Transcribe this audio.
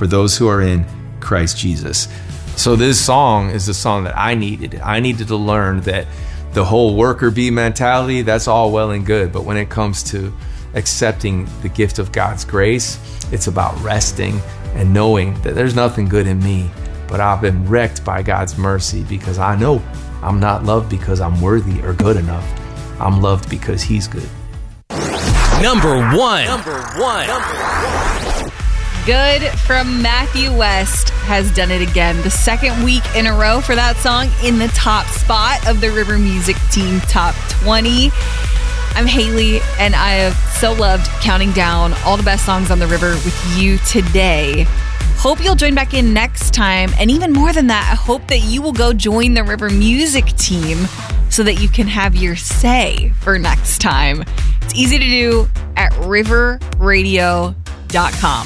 for those who are in Christ Jesus. So this song is the song that I needed. I needed to learn that the whole worker bee mentality, that's all well and good. But when it comes to accepting the gift of God's grace, it's about resting and knowing that there's nothing good in me, but I've been wrecked by God's mercy because I know I'm not loved because I'm worthy or good enough. I'm loved because He's good. Number one. Good from Matthew West has done it again. The second week in a row for that song in the top spot of the River Music Team Top 20. I'm Haley, and I have so loved counting down all the best songs on the river with you today. Hope you'll join back in next time. And even more than that, I hope that you will go join the River Music Team so that you can have your say for next time. It's easy to do at riverradio.com.